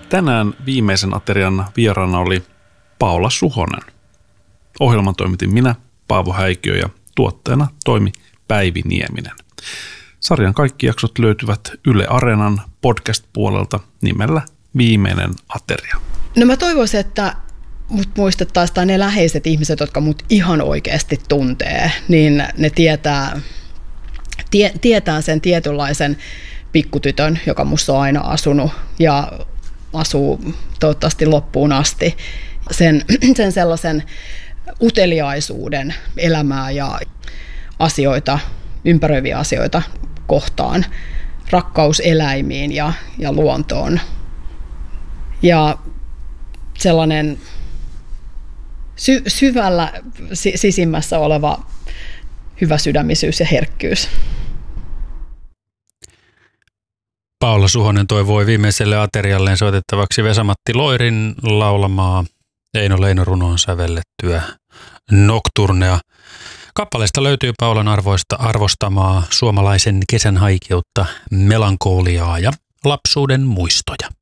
Tänään viimeisen aterian vieraana oli Paula Suhonen. Ohjelman toimitin minä, Paavo Häikiö, ja tuotteena toimi Päivi Nieminen. Sarjan kaikki jaksot löytyvät Yle Areenan podcast-puolelta nimellä Viimeinen ateria. No mä toivoisin, että mut muistettaisiin, tai ne läheiset ihmiset, jotka mut ihan oikeasti tuntee, niin ne tietää sen tietynlaisen pikkutytön, joka musta on aina asunut ja asuu toivottavasti loppuun asti. Sen sellaisen uteliaisuuden elämää ja asioita, ympäröiviä asioita kohtaan, rakkaus eläimiin ja luontoon. Ja sellainen syvällä sisimmässä oleva hyväsydämisyys ja herkkyys. Paula Suhonen toivoi viimeiselle aterialleen soitettavaksi Vesa-Matti Loirin laulamaa Eino Leino runoon sävellettyä Nocturnea. Kappaleesta löytyy Paulan arvostamaa suomalaisen kesän haikeutta, melankoliaa ja lapsuuden muistoja.